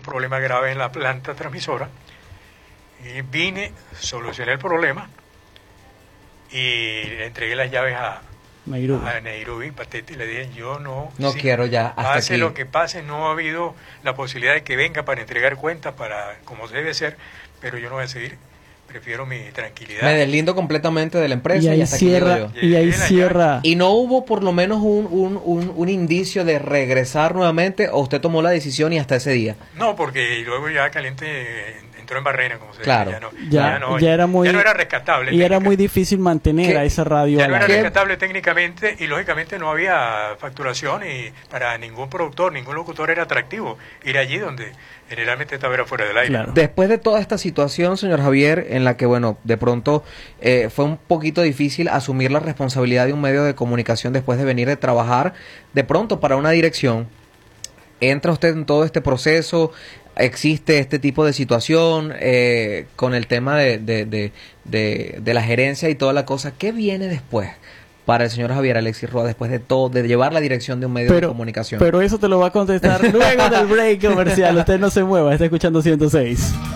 problema grave en la planta transmisora. Y vine, solucioné el problema y le entregué las llaves a Nairobi Patete y le dije, yo no quiero ya, hasta pase aquí. Lo que pase, no ha habido la posibilidad de que venga para entregar cuentas, para como debe ser, pero yo no voy a seguir, prefiero mi tranquilidad. Me deslindo completamente de la empresa y ahí hasta cierra, aquí llego yo. y ahí cierra. ¿Y no hubo por lo menos un indicio de regresar nuevamente o usted tomó la decisión y hasta ese día? No, porque luego ya Caliente entró en barrena, como se claro. dice. Ya no era rescatable. Y era muy difícil mantener a esa radio. Ya no era rescatable técnicamente y lógicamente no había facturación y para ningún productor, ningún locutor era atractivo ir allí donde generalmente estaba fuera del aire. Claro. Después de toda esta situación, señor Javier, en la que, bueno, de pronto fue un poquito difícil asumir la responsabilidad de un medio de comunicación después de venir de trabajar de pronto para una dirección, entra usted en todo este proceso. ¿Existe este tipo de situación con el tema de la gerencia y toda la cosa? ¿Qué viene después para el señor Javier Alexis Roa después de todo, de llevar la dirección de un medio de comunicación? Pero eso te lo va a contestar luego del break comercial. Usted no se mueva, está escuchando 106.